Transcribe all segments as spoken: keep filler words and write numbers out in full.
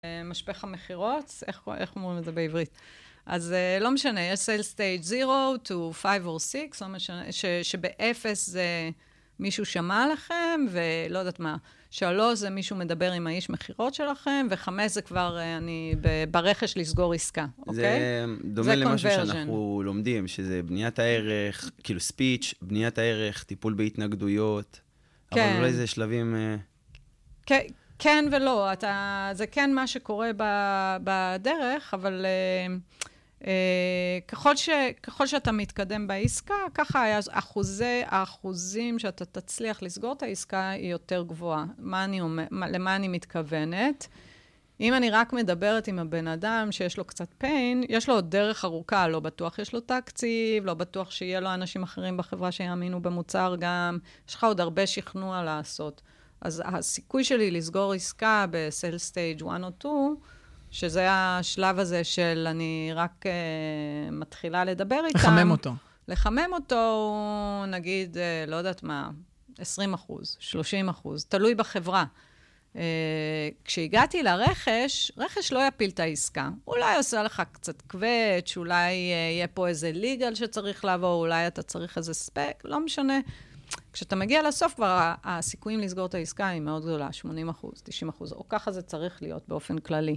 משפך המחירות, איך, איך אומרים את זה בעברית? אז uh, לא משנה, יש sales stage zero to five or six, לא משנה, ש, שבאפס זה מישהו שמע לכם, ולא יודעת מה, שלוש זה מישהו מדבר עם האיש מחירות שלכם, וחמש זה כבר uh, אני ברכש לסגור עסקה, אוקיי? זה דומה זה למשהו conversion. שאנחנו לומדים, שזה בניית הערך, כאילו ספיץ', בניית הערך, טיפול בהתנגדויות, כן. אבל אולי זה שלבים... כן. כן ולא, אתה, זה כן מה שקורה ב, בדרך, אבל uh, uh, ככל, ש, ככל שאתה מתקדם בעסקה, ככה אחוזי, האחוזים שאתה תצליח לסגור את העסקה היא יותר גבוהה. מה אני אומר, למה אני מתכוונת? אם אני רק מדברת עם הבן אדם שיש לו קצת pain, יש לו עוד דרך ארוכה, לא בטוח יש לו תקציב, לא בטוח שיהיה לו אנשים אחרים בחברה שיאמינו במוצר גם, יש לך עוד הרבה שכנוע לעשות. אז הסיכוי שלי לסגור עסקה בסייל סטייג' אחת או שתיים, שזה השלב הזה של אני רק uh, מתחילה לדבר איתם. לחמם אותו. לחמם אותו, נגיד, uh, לא יודעת מה, עשרים אחוז, שלושים אחוז, תלוי בחברה. Uh, כשהגעתי לרכש, רכש לא יפיל את העסקה. אולי עושה לך קצת קווץ', אולי uh, יהיה פה איזה ליגל שצריך לעבור, אולי אתה צריך איזה ספק, לא משנה. כשאתה מגיע לסוף, כבר הסיכויים לסגור את העסקה היא מאוד גדולה, שמונים אחוז, תשעים אחוז, או ככה זה צריך להיות באופן כללי.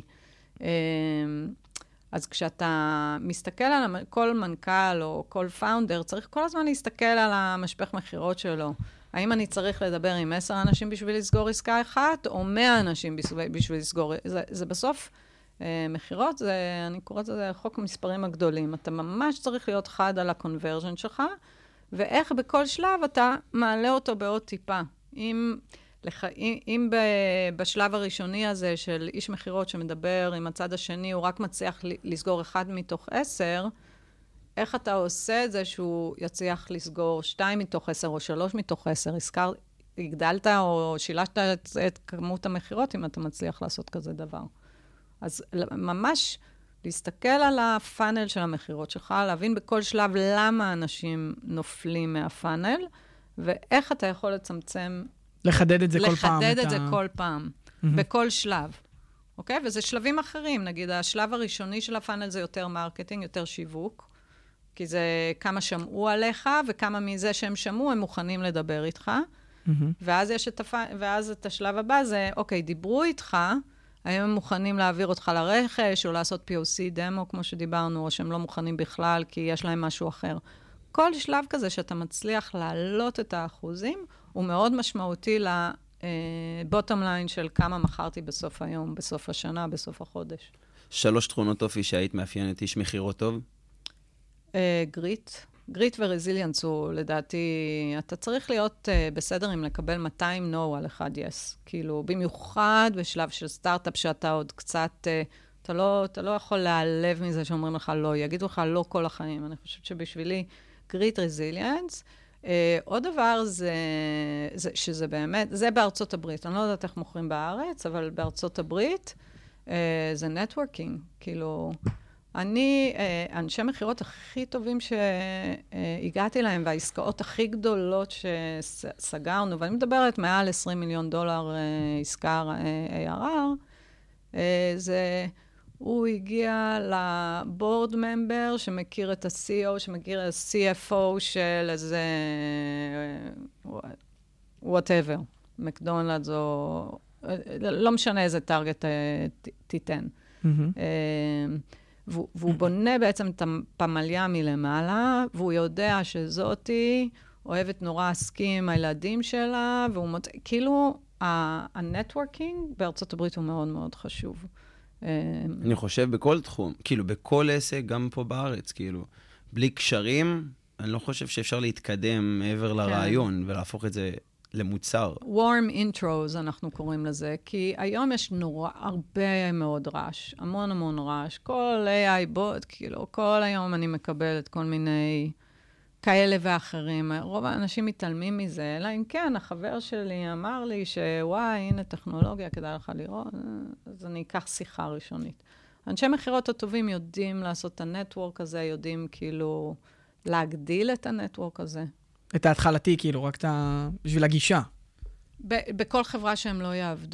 אז כשאתה מסתכל על כל מנכ"ל או כל פאונדר, צריך כל הזמן להסתכל על המשפך מחירות שלו. האם אני צריך לדבר עם עשר אנשים בשביל לסגור עסקה אחת, או מאה אנשים בשביל לסגור? זה, זה בסוף מחירות, זה, אני קוראת לזה חוק המספרים הגדולים. אתה ממש צריך להיות חד על הקונברז'ן שלך, ואיך בכל שלב אתה מעלה אותו בעוד טיפה. אם, לח... אם, אם ב... בשלב הראשוני הזה של איש מחירות שמדבר עם הצד השני, הוא רק מצליח לסגור אחד מתוך עשר, איך אתה עושה את זה שהוא יצליח לסגור שתיים מתוך עשר או שלוש מתוך עשר? הזכר, הגדלת או שילשת את, את כמות המחירות אם אתה מצליח לעשות כזה דבר. אז ממש... להסתכל על הפאנל של המחירות שלך, להבין בכל שלב למה אנשים נופלים מהפאנל, ואיך אתה יכול לצמצם... לחדד את זה כל פעם. לחדד את זה כל פעם, בכל שלב. אוקיי? וזה שלבים אחרים. נגיד, השלב הראשוני של הפאנל זה יותר מרקטינג, יותר שיווק, כי זה כמה שמעו עליך, וכמה מזה שהם שמעו, הם מוכנים לדבר איתך. ואז יש את הפ... ואז את השלב הבא זה, אוקיי, דיברו איתך, האם הם מוכנים להעביר אותך לרכש, או לעשות פי או סי דמו, כמו שדיברנו, או שהם לא מוכנים בכלל, כי יש להם משהו אחר. כל שלב כזה שאתה מצליח להעלות את האחוזים, הוא מאוד משמעותי לבוטום ליין של כמה מכרתי בסוף היום, בסוף השנה, בסוף החודש. שלוש תכונות אופי שהיית מאפיינת איש מחירות טוב? גריט. גריט ורזיליאנס הוא, לדעתי, אתה צריך להיות uh, בסדר אם לקבל מאתיים נו על אחד יס. כאילו, במיוחד בשלב של סטארט-אפ שאתה עוד קצת, uh, אתה לא, אתה לא יכול להיעלב מזה שאומרים לך לא, יגידו לך לא כל החיים. אני חושבת שבשבילי, גריט רזיליאנס. Uh, עוד דבר זה, זה, שזה באמת, זה בארצות הברית. אני לא יודעת איך מוכרים בארץ, אבל בארצות הברית, uh, זה נטוורקינג. כאילו... אני, אנשי מחירות הכי טובים שהגעתי להם, והעסקאות הכי גדולות שסגרנו, ואני מדברת מעל עשרים מיליון דולר עסקה איי אר אר, זה, הוא הגיע לבורד ממבר שמכיר את ה-סי או, שמכיר את ה-סי אף או של איזה, whatever, מקדונלדס או, לא משנה איזה טארגט תיתן. והוא בונה בעצם את הפמליה מלמעלה, והוא יודע שזאתי אוהבת נורא עסקים עם הילדים שלה, והוא מוצא, כאילו, הנטוורקינג בארצות הברית הוא מאוד מאוד חשוב. אני חושב בכל תחום, כאילו, בכל עסק, גם פה בארץ, כאילו, בלי קשרים, אני לא חושב שאפשר להתקדם מעבר לרעיון, ולהפוך את זה למוצר. warm intros, אנחנו קוראים לזה, כי היום יש נורא, הרבה מאוד רעש, המון המון רעש, כל איי איי בוט, כאילו, כל היום אני מקבלת כל מיני כאלה ואחרים. רוב האנשים מתעלמים מזה, אלא אם כן, החבר שלי אמר לי שוואי, הנה טכנולוגיה, כדאי לך לראות, אז אני אקח שיחה ראשונית. אנשי מחירות הטובים יודעים לעשות את הנטוורק הזה, יודעים כאילו להגדיל את הנטוורק הזה. את ההתחלתי, כאילו, רק את ה... בשביל הגישה. ב- בכל חברה שהם לא יעבדו.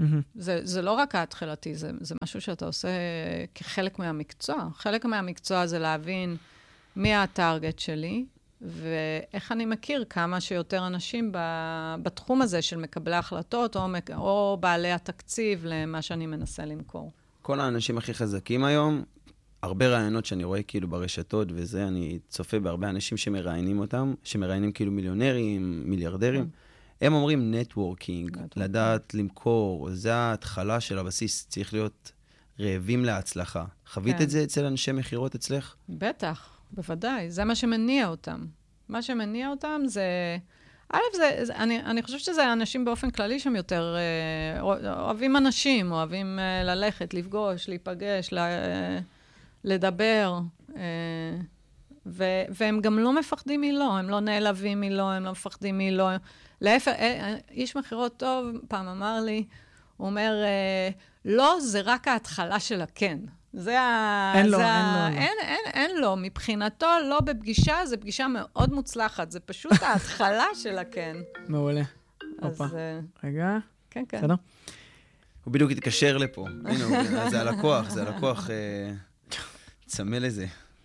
זה, זה לא רק ההתחלתי, זה, זה משהו שאתה עושה כחלק מהמקצוע. חלק מהמקצוע זה להבין מי הטארגט שלי, ואיך אני מכיר כמה שיותר אנשים בתחום הזה של מקבלי החלטות, או, או בעלי התקציב למה שאני מנסה למכור. כל האנשים הכי חזקים היום, הרבה רעיונות שאני רואה כאילו ברשתות, וזה אני צופה בהרבה אנשים שמראיינים אותם, שמראיינים כאילו מיליונרים, מיליארדרים, הם אומרים נטוורקינג, לדעת למכור, זה ההתחלה של הבסיס, צריך להיות רעבים להצלחה. חווית את זה אצל אנשי מחירות אצלך? בטח, בוודאי, זה מה שמניע אותם. מה שמניע אותם זה... א', זה, זה, אני, אני חושבת שזה אנשים באופן כללי שהם יותר אה, אוהבים אנשים, אוהבים אה, ללכת, לפגוש, להיפגש, לה, אה, לדבר, אה, ו, והם גם לא מפחדים מלא, הם לא נעלבים מלא, הם לא מפחדים מלא. להפך, אה, איש מחירות טוב פעם אמר לי, הוא אומר, אה, לא, זה רק ההתחלה של הכן. זה ה... אין זה לו, ה... אין לו. אין, אין, אין לו. מבחינתו, לא בפגישה, זו פגישה מאוד מוצלחת. זה פשוט ההתחלה של הכן. מעולה. אז... הופה. רגע. כן, כן. בסדר? הוא בדיוק התקשר לפה. הנה, זה הלקוח, זה הלקוח צמא לזה.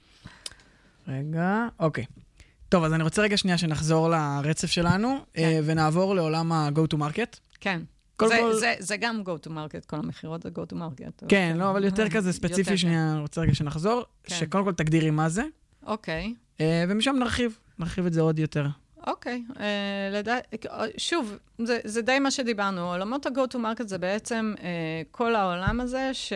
רגע, אוקיי. טוב, אז אני רוצה רגע שנייה שנחזור לרצף שלנו, ונעבור לעולם ה-go to market. כן. כל זה, כל... זה, זה גם go to market, כל המחירות זה go to market. כן, לא, אבל יותר כזה ספציפי, יותר שנייה, אני רוצה רגע שנחזור, כן. שקודם כל תגדירי מה זה. אוקיי. ומשם נרחיב, נרחיב את זה עוד יותר. אוקיי. לדע... שוב, זה, זה די מה שדיברנו. עולמות ה-go to market זה בעצם כל העולם הזה ש,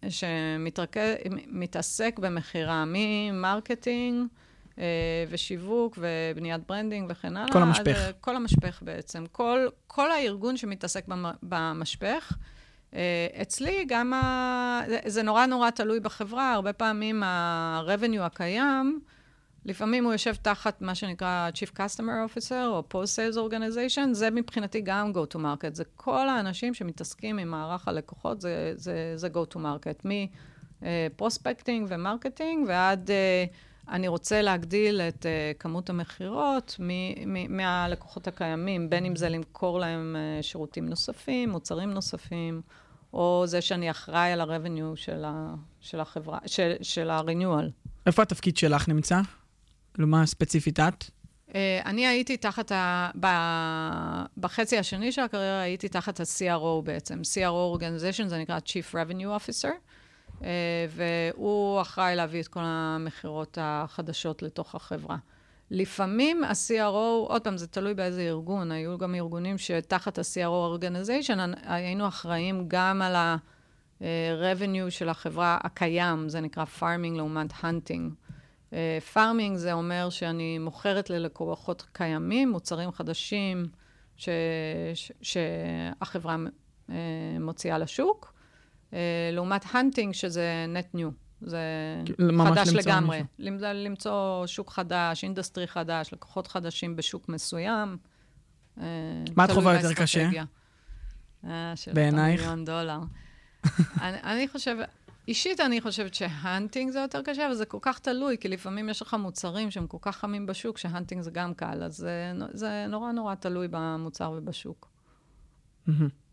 שמתעסק במחירה, ממרקטינג, ושיווק, ובניית ברנדינג וכן הלאה. כל המשפך. כל המשפך בעצם. כל, כל הארגון שמתעסק במשפך. אצלי גם, ה... זה נורא נורא תלוי בחברה, הרבה פעמים ה-revenue הקיים, לפעמים הוא יושב תחת מה שנקרא Chief Customer Officer, או Post Sales Organization, זה מבחינתי גם go to market. זה כל האנשים שמתעסקים עם מערך הלקוחות, זה, זה, זה go to market. מ-prospecting ומרקטינג, ועד... אני רוצה להגדיל את uh, כמות המחירות מ- מ- מהלקוחות הקיימים, בין אם זה למכור להם uh, שירותים נוספים, מוצרים נוספים, או זה שאני אחראי על ה-revenue של, ה- של החברה, של, של ה-renewal. איפה התפקיד שלך נמצא? כלומר, ספציפית את? Uh, אני הייתי תחת, ה- ב- בחצי השני של הקריירה, הייתי תחת ה-סי אר או בעצם. סי אר או Organization, זה נקרא Chief Revenue Officer. Uh, והוא אחראי להביא את כל המחירות החדשות לתוך החברה. לפעמים ה-סי אר או, עוד פעם, זה תלוי באיזה ארגון, היו גם ארגונים שתחת ה-סי אר או Organization, היינו אחראים גם על ה-revenue של החברה הקיים, זה נקרא farming לעומת hunting. Uh, farming זה אומר שאני מוכרת ללקוחות קיימים, מוצרים חדשים ש- ש- שהחברה uh, מוציאה לשוק, Uh, לעומת hunting, שזה net new. זה חדש לגמרי. למצוא, למצוא שוק חדש, אינדסטרי חדש, לקוחות חדשים בשוק מסוים. Uh, מה את חובה יותר קשה? Uh, של בעינייך? מיליון דולר. אני, אני חושבת, אישית אני חושבת שהhunting זה יותר קשה, אבל זה כל כך תלוי, כי לפעמים יש לך מוצרים שהם כל כך חמים בשוק, שהhunting זה גם קל, אז זה, זה נורא נורא תלוי במוצר ובשוק. Mm-hmm.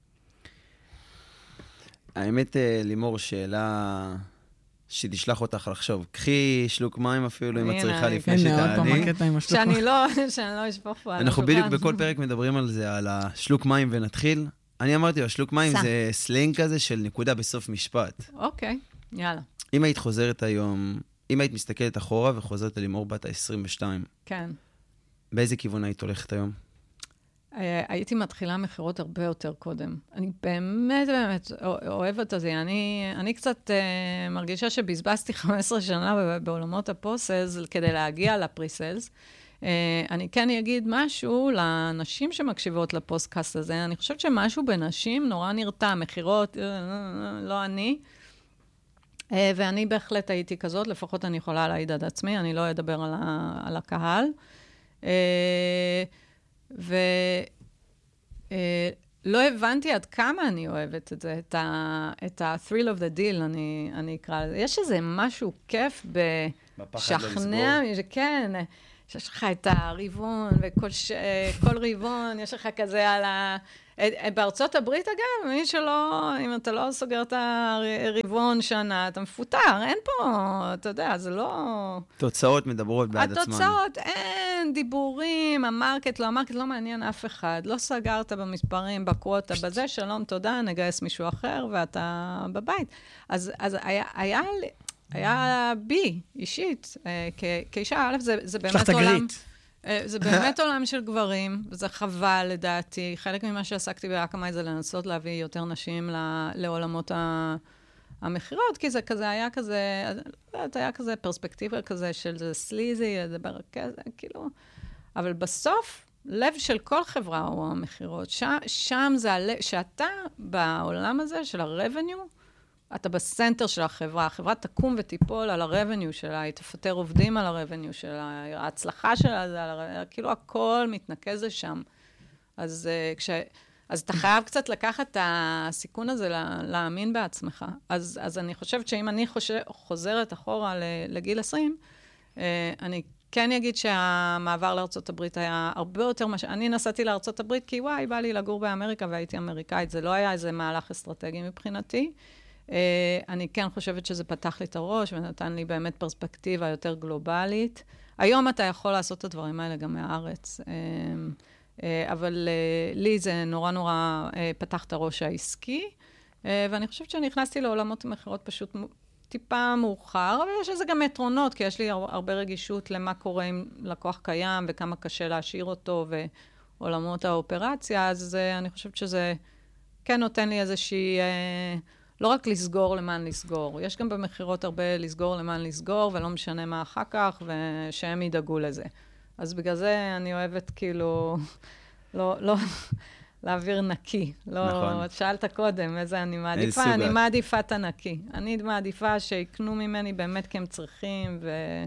האמת, לימור, שאלה שתשלח אותך לחשוב. קחי שלוק מים אפילו אם את צריכה לפני שתעני. שאני לא, שאני לא אשפוך פה. אנחנו בדיוק בכל פרק מדברים על זה, על השלוק מים ונתחיל. אני אמרתי, השלוק מים זה סלנג כזה של נקודה בסוף משפט. אוקיי, יאללה. אם היית חוזרת היום, אם היית מסתכלת אחורה וחוזרת ללימור בת ה-עשרים ושתיים, כן. באיזה כיוון היית הולכת היום? הייתי מתחילה מחירות הרבה יותר קודם. אני באמת, באמת אוהבת את זה. אני, אני קצת uh, מרגישה שבזבזתי חמש עשרה שנה בעולמות הפוסלס כדי להגיע לפריסלס. Uh, אני כן אגיד משהו לנשים שמקשיבות לפוסטקאסט הזה. אני חושבת שמשהו בנשים נורא נרתע, מחירות, לא אני. Uh, ואני בהחלט הייתי כזאת, לפחות אני יכולה להעיד עד עצמי, אני לא אדבר על, ה, על הקהל. Uh, ולא הבנתי עד כמה אני אוהבת את זה, את ה-thrill of the deal, אני אקרא לזה. יש איזה משהו כיף בשכנע, כן, שיש לך את הרבעון, וכל ש... כל רבעון, יש לך כזה על ה... בארצות הברית, אגב, מי שלא, אם אתה לא סוגר את הרבעון שנה, אתה מפוטר, אין פה, אתה יודע, זה לא... תוצאות מדברות בעד עצמן. התוצאות, אין, דיבורים, המרקט, לא, המרקט לא מעניין אף אחד, לא סגרת במספרים, בקווטה, בזה, שלום, תודה, נגייס מישהו אחר, ואתה בבית. אז, אז היה, היה, היה בי, אישית, כאישה, א', זה, זה באמת עולם... זה באמת עולם של גברים, וזה חבל לדעתי. חלק ממה שעסקתי באקמאי זה לנסות להביא יותר נשים לעולמות המחירות, כי זה כזה היה כזה, זה היה כזה פרספקטיבה כזה של זה סליזי, לדבר כזה, כאילו. אבל בסוף, לב של כל חברה הוא המחירות. שם, שם זה הלב, שאתה בעולם הזה של ה-revenue, אתה בסנטר של החברה, החברה תקום ותיפול על הרבניו שלה, היא תפטר עובדים על הרבניו שלה, ההצלחה שלה זה על הרבניו, כאילו הכל מתנקז לשם. אז, uh, כש, אז אתה חייב קצת לקחת את הסיכון הזה, לה, להאמין בעצמך. אז, אז אני חושבת שאם אני חושב, חוזרת אחורה לגיל עשרים, uh, אני כן אגיד שהמעבר לארצות הברית היה הרבה יותר מש... אני נסעתי לארצות הברית כי וואי, בא לי לגור באמריקה והייתי אמריקאית, זה לא היה איזה מהלך אסטרטגי מבחינתי. Uh, אני כן חושבת שזה פתח לי את הראש, ונתן לי באמת פרספקטיבה יותר גלובלית. היום אתה יכול לעשות את הדברים האלה גם מהארץ, uh, uh, אבל uh, לי זה נורא נורא uh, פתח את הראש העסקי, uh, ואני חושבת שנכנסתי לעולמות המחירות פשוט טיפה מאוחר, אבל יש לזה גם יתרונות, כי יש לי הרבה רגישות למה קורה עם לקוח קיים, וכמה קשה להשאיר אותו, ועולמות האופרציה, אז uh, אני חושבת שזה כן נותן לי איזושהי... Uh, לא רק לסגור למען לסגור. יש גם במחירות הרבה לסגור למען לסגור, ולא משנה מה אחר כך, ושהם ידאגו לזה. אז בגלל זה אני אוהבת כאילו, לא, לא, להעביר נקי. לא, נכון. שאלת קודם, איזה אני מעדיפה, אני מעדיפה את הנקי. אני מעדיפה שיקנו ממני באמת כי הם צריכים,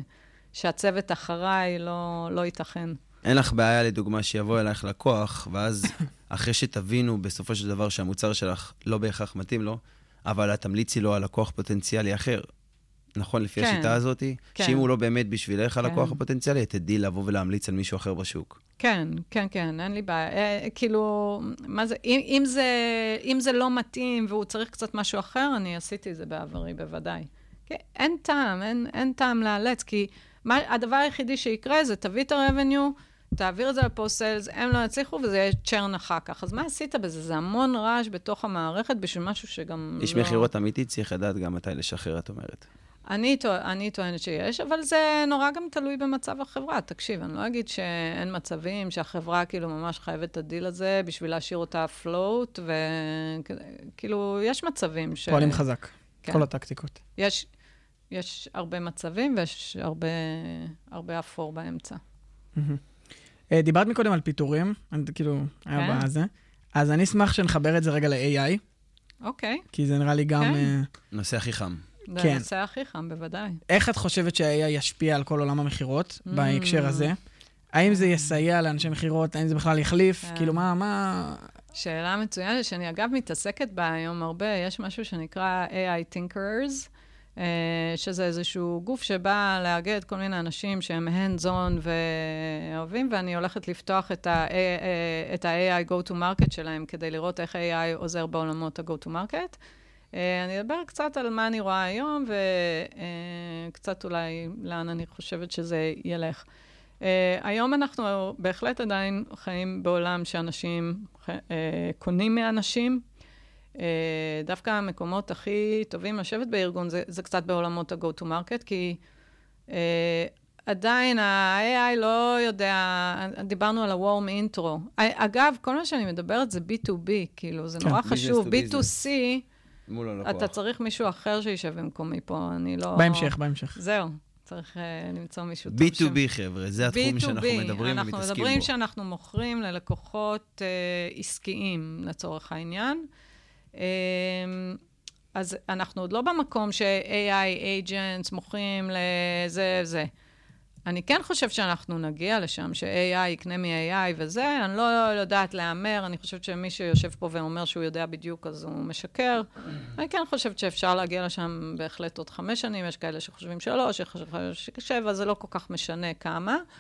ושהצוות אחריי לא, לא ייתכן. אין לך בעיה לדוגמה שיבוא אלייך לקוח, ואז אחרי שתבינו בסופו של דבר שהמוצר שלך לא בהכרח מתאים לו, אבל את תמליצי לו על לקוח פוטנציאלי אחר. נכון, לפי כן, השיטה הזאת, כן. שאם הוא לא באמת בשבילך כן. הלקוח הפוטנציאלי, תדעי לבוא ולהמליץ על מישהו אחר בשוק. כן, כן, כן, אין לי בעיה. אה, כאילו, מה זה, אם, אם זה, אם זה לא מתאים והוא צריך קצת משהו אחר, אני עשיתי זה בעברי, בוודאי. כן, אין טעם, אין, אין טעם לאלץ, כי מה, הדבר היחידי שיקרה זה, תביא את הרבניו, תעביר את זה לפוסלס, הם לא יצליחו, וזה יהיה צ'רן אחר כך. אז מה עשית בזה? זה המון רעש בתוך המערכת, בשביל משהו שגם איש לא... מחירות אמיתי צריך לדעת גם מתי לשחרר, את אומרת. אני, אני טוענת שיש, אבל זה נורא גם תלוי במצב החברה. תקשיב, אני לא אגיד שאין מצבים, שהחברה כאילו ממש חייבת את הדיל הזה, בשביל להשאיר אותה פלוט, וכאילו, יש מצבים ש... פועלים חזק, כן. כל הטקטיקות. יש, יש הרבה מצבים, ויש הרבה, הרבה אפור באמצע. דיברת מקודם על פיתורים, כאילו, היה בזה. אז אני אשמח שנחבר את זה רגע ל-איי איי. אוקיי. כי זה נראה לי גם... נושא הכי חם. זה הנושא הכי חם, בוודאי. איך את חושבת שה-איי איי ישפיע על כל עולם המחירות בהקשר הזה? האם זה יסייע לאנשי מחירות? האם זה בכלל יחליף? כאילו, מה, מה... שאלה מצוינת, שאני אגב מתעסקת בה היום הרבה. יש משהו שנקרא איי איי Tinkerers, שזה איזשהו גוף שבא לאגד כל מיני אנשים שהם hands-on ואוהבים, ואני הולכת לפתוח את ה-איי איי Go-to-Market שלהם, כדי לראות איך איי איי עוזר בעולמות ה-Go-to-Market. אני אדבר קצת על מה אני רואה היום, וקצת אולי לאן אני חושבת שזה ילך. היום אנחנו בהחלט עדיין חיים בעולם שאנשים קונים מאנשים, דווקא המקומות הכי טובים לשבת בארגון, זה, זה קצת בעולמות ה-Go-to-Market, כי uh, עדיין ה-איי איי לא יודע, דיברנו על ה-Warm Intro. אגב, כל מה שאני מדברת זה בי טו בי, כאילו, זה כן, נורא חשוב. בי טו סי, אתה צריך מישהו אחר שישב במקומי פה, אני לא... בהמשך, בהמשך. זהו, צריך uh, למצוא מישהו טוב. בי טו בי, חבר'ה, זה התחום שאנחנו מדברים ומתעסקים בו. אנחנו מדברים שאנחנו מוכרים ללקוחות uh, עסקיים, לצורך העניין. אז אנחנו עוד לא במקום ש-איי איי agents מוכרים לזה וזה. אני כן חושב שאנחנו נגיע לשם, ש-איי איי יקנה מ-איי איי וזה, אני לא יודעת להאמר, אני חושבת שמי שיושב פה ואומר שהוא יודע בדיוק, אז הוא משקר. אני כן חושבת שאפשר להגיע לשם בהחלט עוד חמש שנים, יש כאלה שחושבים שלוש, שחושבים שבע, זה לא כל כך משנה כמה.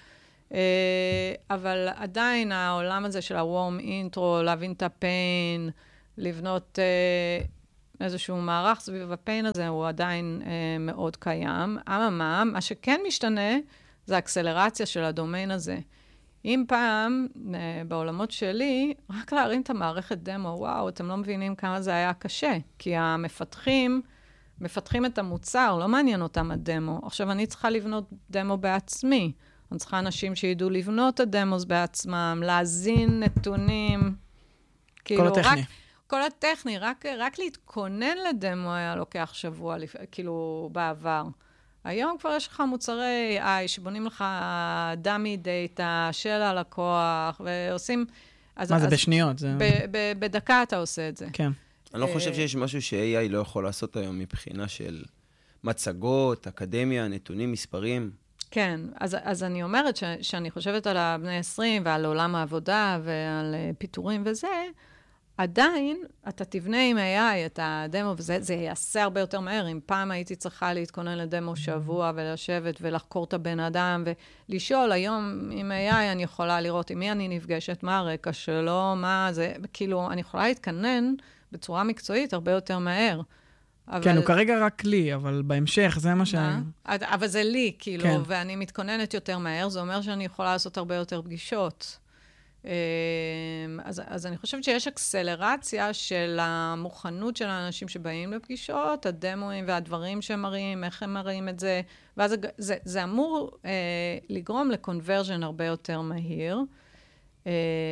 אבל עדיין העולם הזה של ה-warm intro, להבין את הפיין, לבנות איזשהו מערך סביב הפיין הזה, הוא עדיין מאוד קיים. אממה, מה שכן משתנה, זה האקסלרציה של הדומיין הזה. אם פעם, בעולמות שלי, רק להרים את המערכת דמו, וואו, אתם לא מבינים כמה זה היה קשה, כי המפתחים מפתחים את המוצר, לא מעניין אותם הדמו. עכשיו, אני צריכה לבנות דמו בעצמי. אני צריכה אנשים שידעו לבנות את הדמוס בעצמם, להזין נתונים. כל הטכני. רק, כל הטכני, רק, רק להתכונן לדמו היה לוקח שבוע, כאילו, בעבר. היום כבר יש לך מוצרי איי איי שבונים לך דמי דאטה של הלקוח, ועושים... אז, מה זה, אז בשניות? זה... ב, ב, בדקה אתה עושה את זה. כן. אני לא חושב שיש משהו ש-איי איי לא יכול לעשות היום מבחינה של מצגות, אקדמיה, נתונים, מספרים. כן, אז, אז אני אומרת ש, שאני חושבת על הבני עשרים ועל עולם העבודה ועל uh, פיתורים וזה, עדיין אתה תבנה עם איי איי את הדמו, וזה זה יעשה הרבה יותר מהר. אם פעם הייתי צריכה להתכונן לדמו שבוע ולשבת ולחקור את הבן אדם ולשאול, היום עם איי איי אני יכולה לראות עם מי אני נפגשת, מה הרקע שלו, מה זה, כאילו, אני יכולה להתכונן בצורה מקצועית הרבה יותר מהר. אבל... כן, הוא כרגע רק לי, אבל בהמשך זה מה ש... אבל זה לי, כאילו, כן. ואני מתכוננת יותר מהר, זה אומר שאני יכולה לעשות הרבה יותר פגישות. אז, אז אני חושבת שיש אקסלרציה של המוכנות של האנשים שבאים לפגישות, הדמוים והדברים שהם מראים, איך הם מראים את זה, ואז זה, זה, זה אמור אה, לגרום לקונברז'ן הרבה יותר מהיר. אה,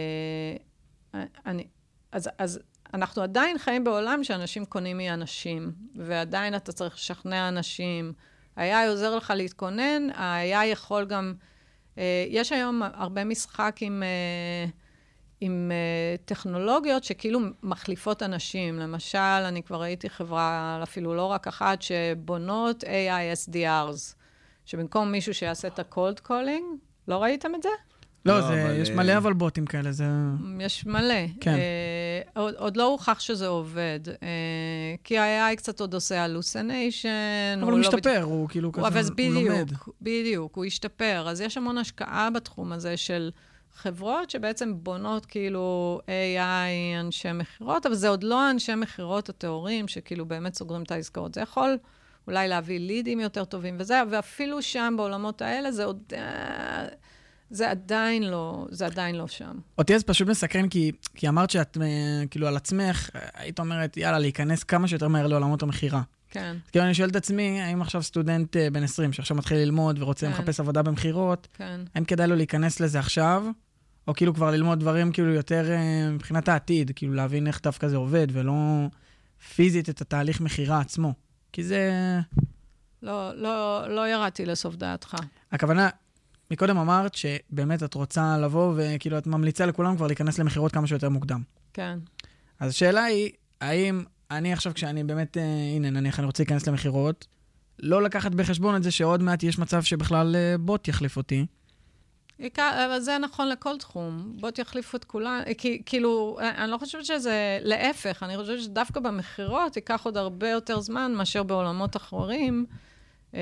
אני, אז, אז אנחנו עדיין חיים בעולם שאנשים קונים מאנשים, ועדיין אתה צריך לשכנע אנשים. ה-איי איי עוזר לך להתכונן, ה-איי איי יכול גם... יש היום הרבה משחק עם, עם טכנולוגיות שכאילו מחליפות אנשים. למשל, אני כבר ראיתי חברה, אפילו לא רק אחת, שבונות איי איי אס די אר'ס, שבמקום מישהו שיעשה את ה-cold calling, לא ראיתם את זה? לא, לא זה, אבל... יש מלא אבל בוטים כאלה, זה... יש מלא. כן. Uh, עוד, עוד לא הוכח שזה עובד, uh, כי ה-איי איי קצת עוד עושה hallucination. אבל הוא, הוא משתפר, לא... הוא כאילו כזה, הוא, בדיוק, הוא לומד. בדיוק, הוא ישתפר. אז יש המון השקעה בתחום הזה של חברות שבעצם בונות כאילו איי איי אנשי מחירות, אבל זה עוד לא אנשי מחירות התיאורים שכאילו באמת סוגרים את העסקאות. זה יכול אולי להביא לידים יותר טובים וזה, ואפילו שם בעולמות האלה זה עוד... Uh, זה עדיין לא, זה עדיין לא שם. אותי אז פשוט מסקרן, כי, כי אמרת שאת, כאילו, על עצמך, היית אומרת, יאללה, להיכנס כמה שיותר מהר לעולמות המחירה. כן. אז כאילו, אני שואל את עצמי, האם עכשיו סטודנט בן עשרים, שעכשיו מתחיל ללמוד ורוצה כן. מחפש עבודה במחירות, כן. האם כדאי לו להיכנס לזה עכשיו, או כאילו כבר ללמוד דברים כאילו יותר מבחינת העתיד, כאילו להבין איך דווקא זה עובד, ולא פיזית את התהליך מחירה עצמו. כי זה... לא, לא, לא ירדתי לסוף דעתך. הכוונה... מקודם אמרת שבאמת את רוצה לבוא וכאילו את ממליצה לכולם כבר להיכנס למחירות כמה שיותר מוקדם. כן. אז השאלה היא, האם אני עכשיו כשאני באמת, אה, הנה נניח אני רוצה להיכנס למחירות, לא לקחת בחשבון את זה שעוד מעט יש מצב שבכלל אה, בוט יחליף אותי. אבל זה נכון לכל תחום. בוט יחליף את כולם. כי, כאילו, אני לא חושבת שזה להפך. אני חושבת שדווקא במחירות ייקח עוד הרבה יותר זמן מאשר בעולמות אחרים. אה,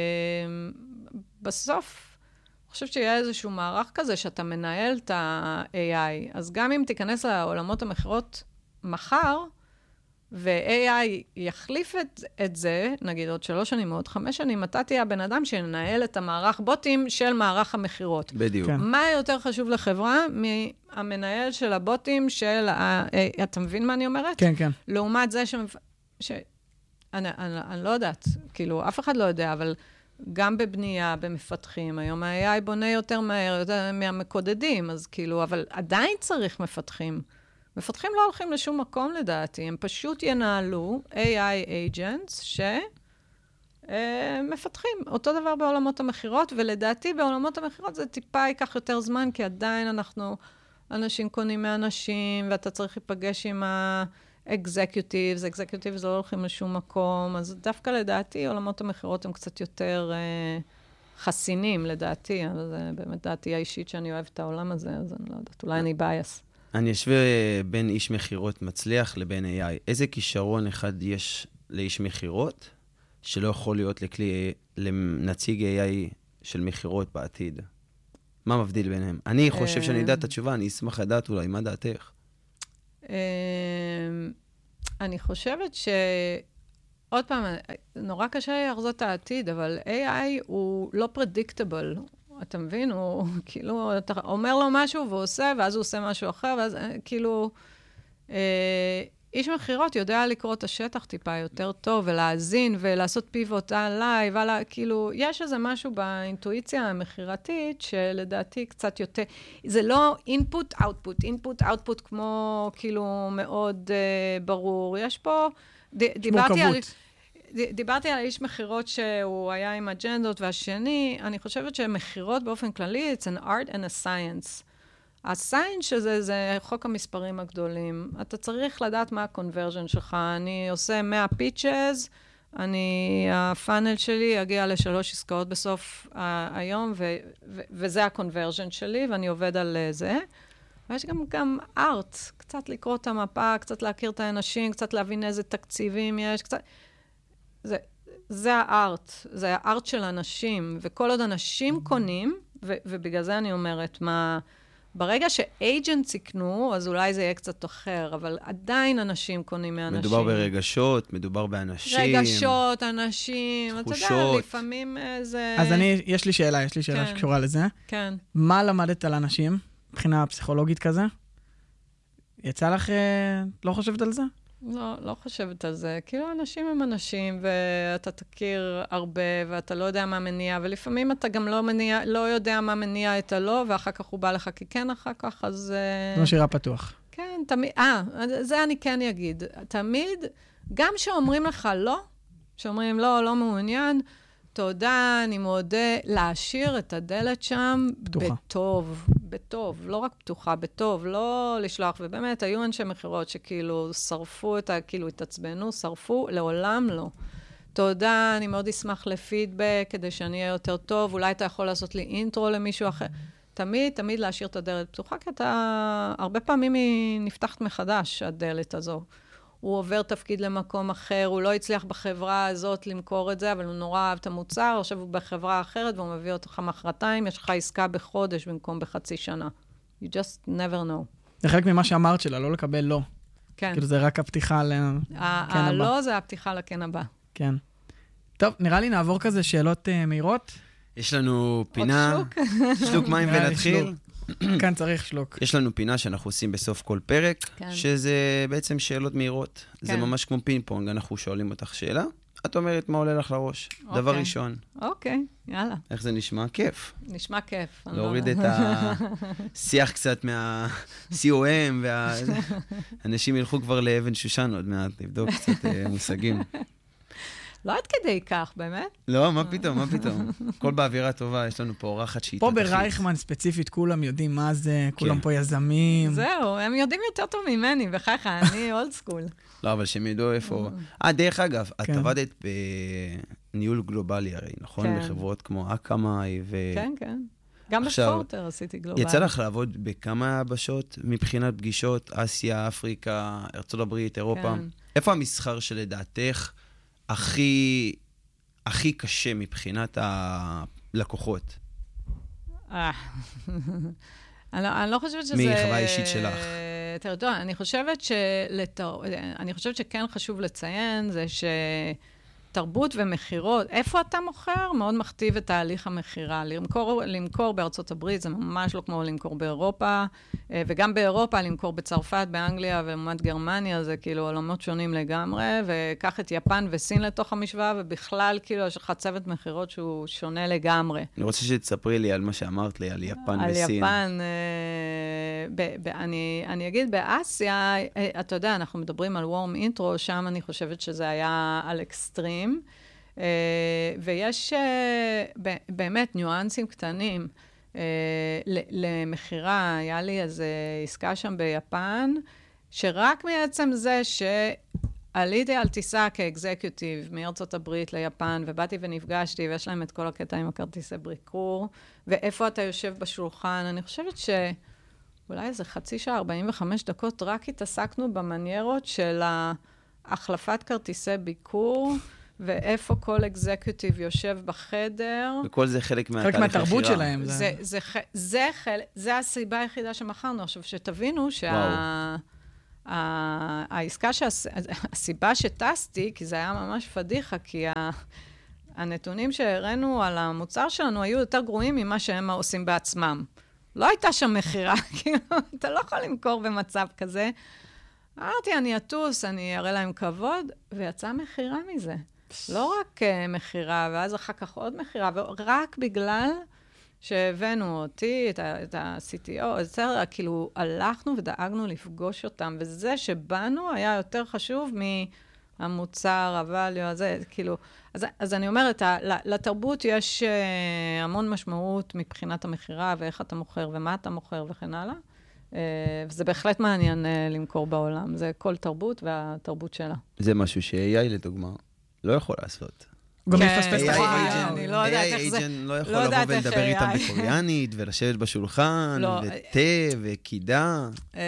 בסוף, אני חושבת שיהיה איזשהו מערך כזה שאתה מנהל את ה-איי איי. אז גם אם תיכנס לעולמות המחירות מחר, ו-איי איי יחליף את, את זה, נגיד עוד שלוש שנים, עוד חמש שנים, אתה תהיה הבן אדם שננהל את המערך בוטים של מערך המחירות. בדיוק. כן. מה יותר חשוב לחברה מהמנהל של הבוטים של ה... אתה מבין מה אני אומרת? כן, כן. לעומת זה ש... ש... אני, אני, אני לא יודעת, כאילו, אף אחד לא יודע, אבל... גם בבנייה, במפתחים, היום ה-איי איי בונה יותר מהר, יותר מהמקודדים, אז כאילו, אבל עדיין צריך מפתחים. מפתחים לא הולכים לשום מקום לדעתי, הם פשוט ינהלו איי איי agents שמפתחים. אותו דבר בעולמות המחירות, ולדעתי בעולמות המחירות זה טיפה ייקח יותר זמן, כי עדיין אנחנו, אנשים קונים מאנשים, ואתה צריך להיפגש עם ה... אקזקיוטיבס, אקזקיוטיבס לא הולכים לשום מקום, אז דווקא לדעתי, עולמות המחירות הם קצת יותר אה, חסינים, לדעתי, אבל זה באמת דעתי האישית שאני אוהבת את העולם הזה, אז אני לא יודעת, אולי אני בייס. אני אשווה בין איש מחירות מצליח לבין איי איי. איזה כישרון אחד יש לאיש מחירות, שלא יכול להיות לכלי, לנציג איי איי של מחירות בעתיד? מה מבדיל ביניהם? אני חושב שאני יודע את התשובה, אני אשמח לדעת אולי, מה דעתך? אני חושבת ש... עוד פעם, נורא קשה לחזות את העתיד, אבל איי איי הוא לא predictable. אתה מבין? הוא כאילו, אתה אומר לו משהו והוא עושה, ואז הוא עושה משהו אחר, ואז כאילו... איש מחירות יודע לקרוא את השטח טיפה יותר טוב, ולהאזין, ולעשות פיבוט עליי, ועלה, כאילו, יש איזה משהו באינטואיציה המחירתית, שלדעתי קצת יותר, זה לא input, output, input, output, כמו, כאילו, מאוד uh, ברור. יש פה, ד, דיברתי על, ד, דיברתי על איש מחירות שהוא היה עם אג'נדות, והשני, אני חושבת שמחירות באופן כללי, it's an art and a science. הסיין שזה, זה חוק המספרים הגדולים. אתה צריך לדעת מה הקונברז'ן שלך. אני עושה מאה פיצ'ז, אני, הפאנל שלי יגיע לשלוש עסקאות בסוף ה- היום, ו- ו- וזה הקונברז'ן שלי, ואני עובד על זה. ויש גם, גם ארט, קצת לקרוא את המפה, קצת להכיר את האנשים, קצת להבין איזה תקציבים יש, קצת... זה, זה הארט, זה הארט של אנשים, וכל עוד אנשים קונים, ו- ובגלל זה אני אומרת, מה... ברגע שאייג'נטס יקנו, אז אולי זה יהיה קצת אחר, אבל עדיין אנשים קונים מאנשים. מדובר ברגשות, מדובר באנשים. רגשות, אנשים, תחושות. אתה יודע, לפעמים זה... אז אני, יש לי שאלה, יש לי שאלה כן. שקשורה לזה. כן. מה למדת על אנשים, מבחינה פסיכולוגית כזה? יצא לך, לא חושבת על זה? לא, לא חושבת על זה. כאילו, אנשים הם אנשים, ואתה תכיר הרבה, ואתה לא יודע מה מניע, ולפעמים אתה גם לא מניע, לא יודע מה מניע את הלא, ואחר כך הוא בא לך כי כן אחר כך, אז... זו שירה פתוח. כן, תמיד, אה, זה אני כן אגיד. תמיד, גם שאומרים לך לא, שאומרים לא, לא מעוניין, תודה, אני מודה, להשאיר את הדלת שם פתוחה. בטוב, בטוב, לא רק פתוחה, בטוב, לא לשלוח, ובאמת, היו אנשי מחירות שכאילו שרפו את ה... כאילו התעצבנו, שרפו, לעולם לא. תודה, אני מאוד אשמח לפידבק, כדי שאני אהיה יותר טוב, אולי אתה יכול לעשות לי אינטרו למישהו אחר. תמיד, תמיד להשאיר את הדלת פתוחה, כי אתה... הרבה פעמים היא נפתחת מחדש, הדלת הזו. הוא עובר תפקיד למקום אחר, הוא לא הצליח בחברה הזאת למכור את זה, אבל הוא נורא אהב את המוצר, עכשיו הוא בחברה אחרת, והוא מביא אותך מחרתיים, יש לך עסקה בחודש במקום בחצי שנה. You just never know. זה חלק ממה שאמרת שלה, לא לקבל לא. כן. כאילו זה רק הפתיחה לכן הבא. הלא זה הפתיחה לכן הבא. כן. טוב, נראה לי נעבור כזה שאלות uh, מהירות. יש לנו פינה... עוד שלוק? שלוק מים ונתחיל. כאן צריך שלוק. יש לנו פינה שאנחנו עושים בסוף כל פרק, כן. שזה בעצם שאלות מהירות. כן. זה ממש כמו פינג פונג, אנחנו שואלים אותך שאלה, את אומרת מה עולה לך לראש. אוקיי. דבר ראשון. אוקיי, יאללה. איך זה נשמע? כיף. נשמע כיף. להוריד את השיח קצת מה-סי או אם, והאנשים ילכו כבר לאבן שושן עוד מעט, לבדוק קצת מושגים. לא עד כדי כך, באמת. לא, מה פתאום, מה פתאום. כל באווירה טובה, יש לנו פה אורחת שהיא פה תתחיל. ברייכמן ספציפית, כולם יודעים מה זה, כולם פה יזמים. זהו, הם יודעים יותר טוב ממני, בחייך, אני אולד סקול. לא, אבל שהם ידעו איפה... אה, דרך אגב, את כן. עבדת בניהול גלובלי הרי, נכון? כן. בחברות כמו אקמאי ו... כן, כן. גם עכשיו, בפורטר עשיתי גלובלי. יצא לך לעבוד בכמה יבשות מבחינת פגישות, אסיה, אפריקה, ארצות הברית, אירופה? כן. איפה המסחר שלדעתך הכי, הכי קשה מבחינת הלקוחות? אה. אני, לא, אני לא חושבת שזה... מחוויה אישית שלך. אתה יודע, אני חושבת שלתר... אני חושבת שכן חשוב לציין, זה שתרבות ומחירות, איפה אתה מוכר? מאוד מכתיב את תהליך המחירה. למכור, למכור בארצות הברית זה ממש לא כמו למכור באירופה, וגם באירופה, למכור בצרפת, באנגליה ולעומת גרמניה, זה כאילו עולמות שונים לגמרי, וקח את יפן וסין לתוך המשוואה, ובכלל כאילו יש לך צוות מחירות שהוא שונה לגמרי. אני רוצה שתספרי לי על מה שאמרת לי, על יפן על וסין. על יפן, אה, ב, ב, אני, אני אגיד, באסיה, אה, אתה יודע, אנחנו מדברים על וורם אינטרו, שם אני חושבת שזה היה על אקסטרים, אה, ויש אה, ב, באמת ניואנסים קטנים. אה, למחירה, היה לי איזו עסקה שם ביפן, שרק מעצם זה שעליתי על טיסה כאקזקיוטיב מארצות הברית ליפן, ובאתי ונפגשתי, ויש להם את כל הקטע עם הכרטיסי בריקור, ואיפה אתה יושב בשולחן, אני חושבת שאולי איזה חצי שעה, ארבעים וחמש דקות, רק התעסקנו במניירות של החלפת כרטיסי ביקור, ואיפה כל אקזקיוטיב יושב בחדר. וכל זה חלק מהתהליך חלק מהתרבות שלהם. זה, זה, זה, זה, זה, זה הסיבה היחידה שמכרנו. עכשיו, שתבינו שה... העסקה, הסיבה שטסתי, כי זה היה ממש פדיחה, כי הנתונים שהראינו על המוצר שלנו היו יותר גרועים ממה שהם עושים בעצמם. לא הייתה שם מחירה, כאילו, אתה לא יכול למכור במצב כזה. אמרתי, אני אטוס, אני אראה להם כבוד, ויצאה מחירה מזה. לא רק מחירה, ואז אחר כך עוד מחירה, ורק בגלל שהבאנו אותי, את ה-סי טי או, יותר, כאילו, הלכנו ודאגנו לפגוש אותם, וזה שבאנו היה יותר חשוב מהמוצר, הvalue הזה, כאילו, אז, אז אני אומרת, לתרבות יש המון משמעות מבחינת המחירה, ואיך אתה מוכר, ומה אתה מוכר, וכן הלאה. וזה בהחלט מעניין למכור בעולם. זה כל תרבות והתרבות שלה. זה משהו ש-איי איי לדוגמה לא יכול לעשות. גם מפספס את החוויה. אני לא יודעת איך זה... איי איי לא יכול לבוא ולדבר איתם בקוריאנית, ולשבת בשולחן, ותה וקידה.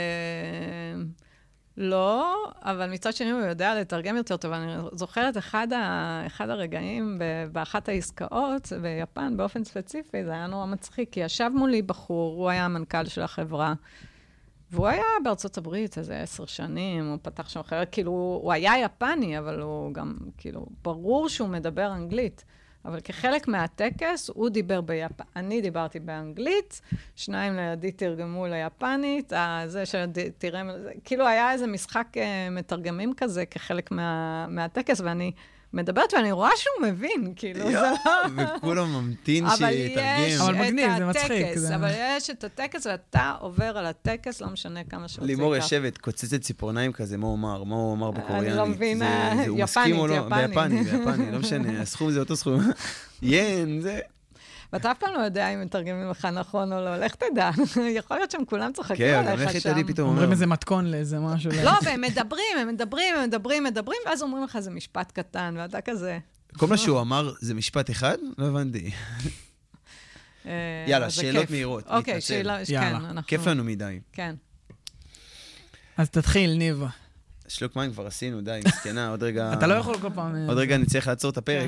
לא, אבל מצד שני הוא יודע לתרגם יותר טוב. אני זוכרת אחד הרגעים באחת העסקאות ביפן, באופן ספציפי, זה היה נורא מצחיק, כי ישב מולי בחור, הוא היה המנכ"ל של החברה, והוא היה בארצות הברית איזה עשר שנים, הוא פתח שם אחרת, כאילו, הוא היה יפני, אבל הוא גם, כאילו, ברור שהוא מדבר אנגלית, אבל כחלק מהטקס, הוא דיבר ביפנית, אני דיברתי באנגלית, שניים לידי תרגמו ליפנית, זה שתראה, כאילו היה איזה משחק מתרגמים כזה, כחלק מה, מהטקס, ואני מדברת, ואני רואה שהוא מבין, כאילו, זה לא... וכולם ממתין שיתרגם. אבל מגניב, זה מצחיק. אבל יש את הטקס, ואתה עובר על הטקס, לא משנה כמה שעות זה ייקח. לימור יושבת, קוצצת ציפורניים כזה, מה הוא אמר, מה הוא אמר בקוריאנית. אני לא מבינה, יפנית, יפנית. ביפני, ביפני, לא משנה, הסכום זה אותו סכום. ין, זה... ואתה אף פעם לא יודע אם מתרגמים לך נכון או לא, לך תדע. יכול להיות שהם כולם צוחקים עליך שם. כן, איך תדעי פתאום אומר. אומרים איזה מתכון לאיזה משהו. לא, והם מדברים, הם מדברים, הם מדברים, מדברים, ואז אומרים לך, זה משפט קטן, ואתה כזה... כל מה שהוא אמר, זה משפט אחד? לא הבנתי. יאללה, שאלות מהירות. אוקיי, שאלה, כן. כיף לנו מדי. כן. אז תתחיל, ניבה. שלוק מים כבר עשינו, די, מסכנה, עוד רגע... אתה לא יכול כל פעם... עוד רגע נצטרך לעצור את הפרק.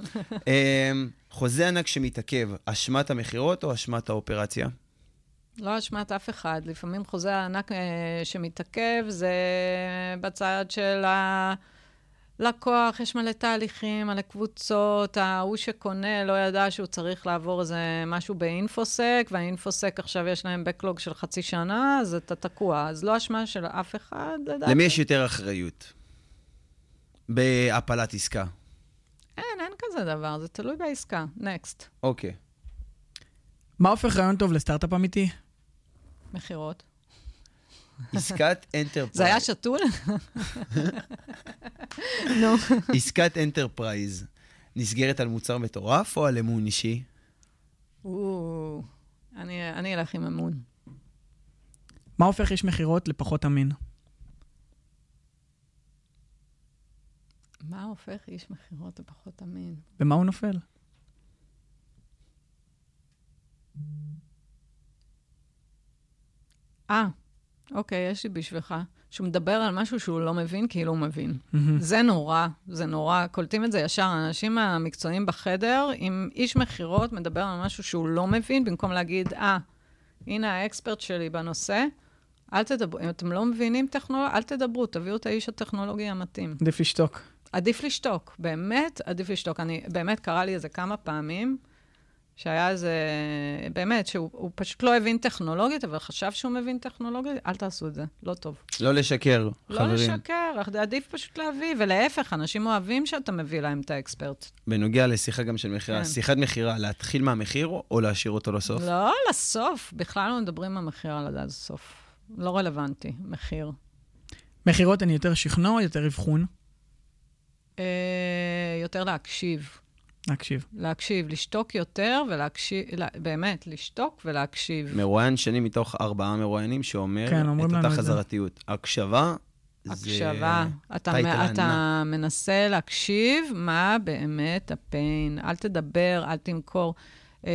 חוזה ענק שמתעכב, אשמת המחירות או אשמת האופרציה? לא אשמת אף אחד. לפעמים חוזה ענק שמתעכב, זה בצד של הלקוח, יש מלא תהליכים, מלא קבוצות, ההוא שקונה לא ידע שהוא צריך לעבור איזה משהו באינפוסק, והאינפוסק עכשיו יש להם בקלוג של חצי שנה, אז אתה תקוע. אז לא אשמה של אף אחד, לדעתי. למי יש יותר אחריות? בהפלת עסקה. אין, אין כזה דבר, זה תלוי בעסקה. נקסט. אוקיי. מה הופך רעיון טוב לסטארט-אפ אמיתי? מחירות. עסקת אנטרפרייז. זה היה שתול? נו. עסקת אנטרפרייז נסגרת על מוצר מטורף או על אמון אישי? אני אלך עם אמון. מה הופך איש מחירות לפחות אמין? מה הופך איש מחירות לפחות אמין? במה הוא נופל? אה, אוקיי, יש לי בשבילך. שהוא מדבר על משהו שהוא לא מבין, כאילו הוא מבין. זה נורא, זה נורא. קולטים את זה ישר. האנשים המקצועיים בחדר, אם איש מחירות מדבר על משהו שהוא לא מבין, במקום להגיד, אה, הנה האקספרט שלי בנושא, אל תדברו. אם אתם לא מבינים טכנולוגיה, אל תדברו, תביאו את האיש הטכנולוגי המתאים. עדיף לשתוק. עדיף לשתוק, באמת עדיף לשתוק. אני, באמת קרה לי איזה כמה פעמים, שהיה איזה, באמת, שהוא פשוט לא הבין טכנולוגית, אבל חשב שהוא מבין טכנולוגית, אל תעשו את זה, לא טוב. לא לשקר, לא חברים. לא לשקר, עדיף פשוט להביא, ולהפך, אנשים אוהבים שאתה מביא להם את האקספרט. בנוגע לשיחה גם של מחירה, כן. שיחת מחירה, להתחיל מהמחיר או להשאיר אותו לסוף? לא, לסוף, בכלל לא מדברים על מחיר על עד הסוף. לא רלוונטי, מחיר. מחירות הן יותר שכנוע או יותר אבחון? אה, יותר להקשיב. להקשיב. להקשיב, לשתוק יותר ולהקשיב, באמת, לשתוק ולהקשיב. מרואיין שני מתוך ארבעה מרואיינים שאומר כן, את אותה חזרתיות. הקשבה זה... הקשבה. אתה, מ- אתה מנסה להקשיב מה באמת הפיין. אל תדבר, אל תמכור. אה,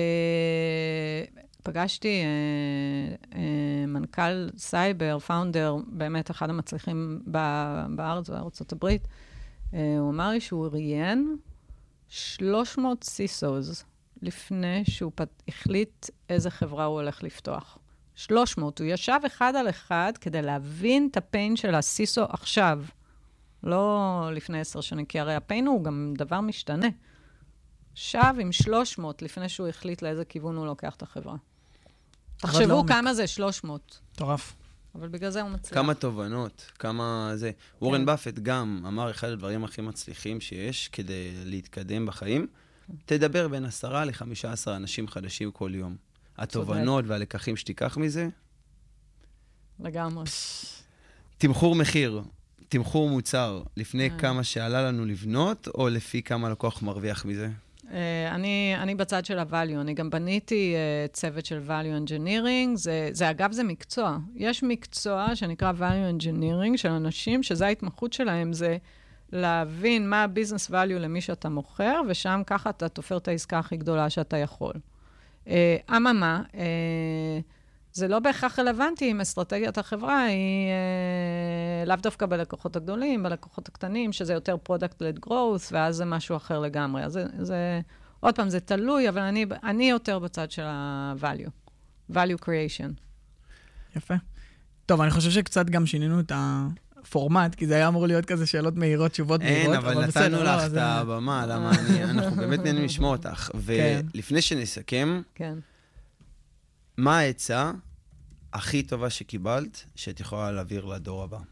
פגשתי אה, אה, מנכ"ל סייבר, פאונדר, באמת אחד המצליחים בארץ, בארצות הברית, הוא אמר לי שהוא ראיין שלוש מאות סיסוס לפני שהוא פת... החליט איזה חברה הוא הולך לפתוח. שלוש מאות. הוא ישב אחד על אחד כדי להבין את הפיין של הסיסו עכשיו. לא לפני עשר שנים, כי הרי הפיין הוא גם דבר משתנה. שב עם שלוש מאות לפני שהוא החליט לאיזה כיוון הוא לוקח את החברה. תחשבו כמה זה שלוש מאות. טורף. אבל בגלל זה הוא מצליח. כמה תובנות, כמה זה. וורן באפט גם אמר אחד הדברים הכי מצליחים שיש כדי להתקדם בחיים, תדבר בין עשרה לחמישה עשר אנשים חדשים כל יום. התובנות והלקחים שתיקח מזה. לגמרי. תמחור מחיר, תמחור מוצר, לפני כמה שעלה לנו לבנות, או לפי כמה לקוח מרוויח מזה? אני, אני בצד של ה-value, אני גם בניתי uh, צוות של value engineering, זה, זה אגב זה מקצוע. יש מקצוע שנקרא value engineering של אנשים, שזה ההתמחות שלהם, זה להבין מה ה-business value למי שאתה מוכר, ושם ככה אתה תופר את העסקה הכי גדולה שאתה יכול. Uh, אממה, uh, זה לא בהכרח רלוונטי אם אסטרטגיית החברה היא uh, לאו דווקא בלקוחות הגדולים, בלקוחות הקטנים, שזה יותר product-led growth, ואז זה משהו אחר לגמרי. אז זה, זה, עוד פעם, זה תלוי, אבל אני, אני יותר בצד של ה-value, value creation. יפה. טוב, אני חושב שקצת גם שינינו את הפורמט, כי זה היה אמור להיות כזה שאלות מהירות, תשובות מהירות. אין, אבל נתנו לך את הבמה, למה אנחנו באמת נהנים לשמוע אותך. ולפני שנסכם, מה העצה הכי טובה שקיבלת, שאת יכולה להעביר לדור הבא?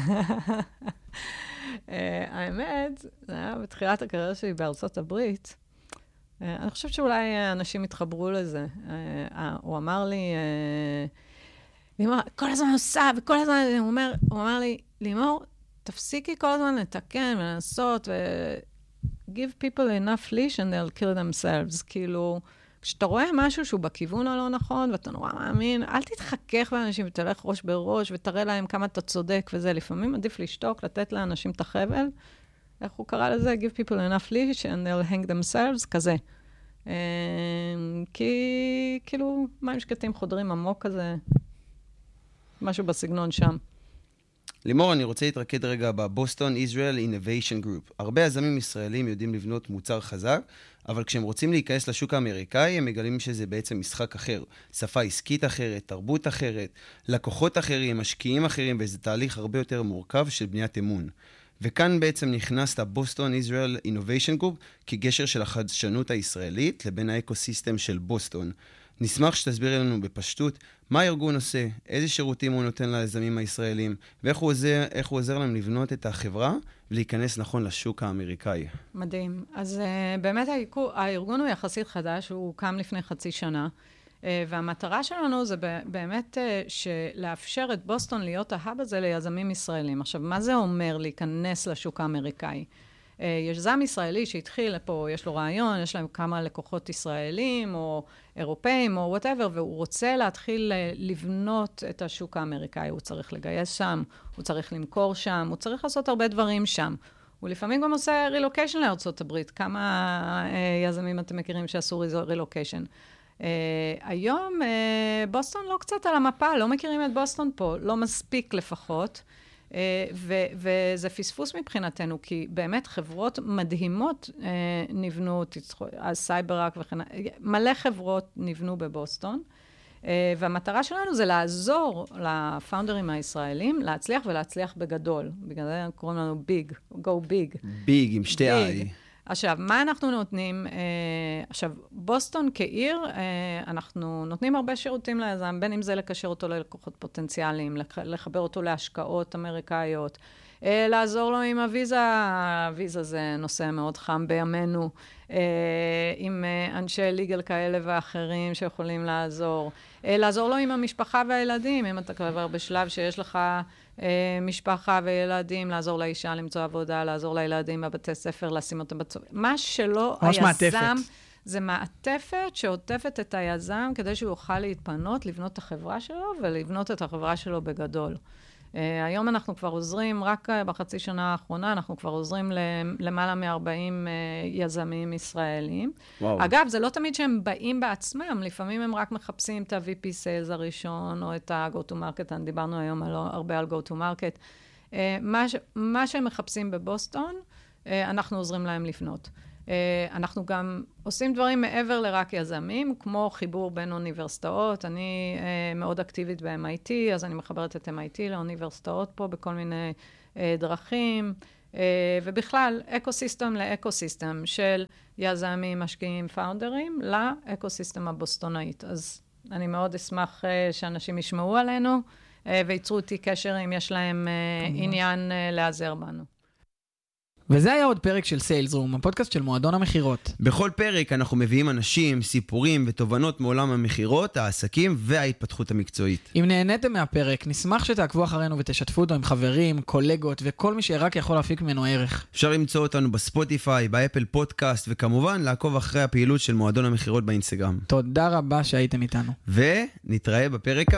האמת, זה היה בתחילת הקריירה שלי בארצות הברית. אני חושבת שאולי אנשים התחברו לזה. הוא אמר לי, לימור, כל הזמן עושה, וכל הזמן, הוא אומר, הוא אמר לי, לימור, תפסיקי כל הזמן לתקן ולנסות, ו... give people enough leash and they'll kill themselves. כאילו, כשאתה רואה משהו שהוא בכיוון הלא נכון, ואתה נורא מאמין, אל תתחכך באנשים ותלך ראש בראש, ותראה להם כמה אתה צודק וזה. לפעמים עדיף לשתוק, לתת לאנשים את החבל. איך הוא קרא לזה? give people enough leash and they'll hang themselves, כזה. כי, כאילו, מים שקטים חודרים עמוק כזה, משהו בסגנון שם. לימור, אני רוצה להתרכז רגע בבוסטון Israel Innovation Group. הרבה יזמים ישראלים יודעים לבנות מוצר חזק, אבל כשהם רוצים להיכנס לשוק האמריקאי, הם מגלים שזה בעצם משחק אחר. שפה עסקית אחרת, תרבות אחרת, לקוחות אחרים, משקיעים אחרים, וזה תהליך הרבה יותר מורכב של בניית אמון. וכאן בעצם נכנס לבוסטון Israel Innovation Group כגשר של החדשנות הישראלית לבין האקוסיסטם של בוסטון. נשמח שתסבירי לנו בפשטות מה הארגון עושה, איזה שירותים הוא נותן ליזמים הישראלים, ואיך הוא עוזר, איך הוא עוזר להם לבנות את החברה ולהיכנס נכון לשוק האמריקאי. מדהים. אז uh, באמת הארגון הוא יחסית חדש, הוא קם לפני חצי שנה, uh, והמטרה שלנו זה באמת uh, לאפשר את בוסטון להיות ההאב הזה ליזמים ישראלים. עכשיו, מה זה אומר להיכנס לשוק האמריקאי? יש יזם ישראלי שהתחיל פה, יש לו רעיון, יש להם כמה לקוחות ישראלים או אירופאים או whatever, והוא רוצה להתחיל לבנות את השוק האמריקאי. הוא צריך לגייס שם, הוא צריך למכור שם, הוא צריך לעשות הרבה דברים שם. הוא לפעמים גם עושה רילוקיישן לארצות הברית. כמה יזמים אתם מכירים שעשו רילוקיישן? היום בוסטון לא קצת על המפה, לא מכירים את בוסטון פה, לא מספיק לפחות. Uh, ו- וזה פספוס מבחינתנו, כי באמת חברות מדהימות uh, נבנו, אז סייברק וכן, מלא חברות נבנו בבוסטון, uh, והמטרה שלנו זה לעזור לפאונדרים הישראלים להצליח ולהצליח בגדול. בגלל זה קוראים לנו ביג, go big. ביג עם שתי איי. עכשיו, מה אנחנו נותנים? Uh, עכשיו, בוסטון כעיר, uh, אנחנו נותנים הרבה שירותים ליזם, בין אם זה לקשר אותו ללקוחות פוטנציאליים, לח, לחבר אותו להשקעות אמריקאיות, uh, לעזור לו עם הוויזה, הוויזה זה נושא מאוד חם בימינו, uh, עם uh, אנשי ליגל כאלה ואחרים שיכולים לעזור, uh, לעזור לו עם המשפחה והילדים, אם אתה כבר בשלב שיש לך משפחה וילדים, לעזור לאישה למצוא עבודה, לעזור לילדים בבתי ספר, לשים אותם בצורה. מה שלא היזם, זה מעטפת שעוטפת את היזם כדי שהוא יוכל להתפנות, לבנות את החברה שלו ולבנות את החברה שלו בגדול. Uh, היום אנחנו כבר עוזרים, רק uh, בחצי שנה האחרונה, אנחנו כבר עוזרים למעלה מ-ארבעים uh, יזמים ישראלים. וואו. אגב, זה לא תמיד שהם באים בעצמם, לפעמים הם רק מחפשים את ה-וי פי Sales הראשון, או את ה-Go-to-Market, דיברנו היום על, הרבה על Go-to-Market. Uh, מה, מה שהם מחפשים בבוסטון, אנחנו עוזרים להם לפנות. אנחנו גם עושים דברים מעבר לרק יזמים, כמו חיבור בין אוניברסיטאות. אני מאוד אקטיבית ב-אם איי טי, אז אני מחברת את אם איי טי לאוניברסיטאות פה בכל מיני דרכים, ובכלל, אקוסיסטם לאקוסיסטם של יזמים, משקיעים, פאונדרים, לאקוסיסטם הבוסטונאית. אז אני מאוד אשמח שאנשים ישמעו עלינו, ויצרו איתי קשר אם יש להם עניין לעזר בנו. וזה היה עוד פרק של סיילס רום, הפודקאסט של מועדון המחירות. בכל פרק אנחנו מביאים אנשים, סיפורים ותובנות מעולם המחירות, העסקים וההתפתחות המקצועית. אם נהניתם מהפרק, נשמח שתעקבו אחרינו ותשתפו אותו עם חברים, קולגות וכל מי שרק יכול להפיק ממנו ערך. אפשר למצוא אותנו בספוטיפיי, באפל פודקאסט, וכמובן לעקוב אחרי הפעילות של מועדון המחירות באינסטגרם. תודה רבה שהייתם איתנו. ונתראה בפרק הבא.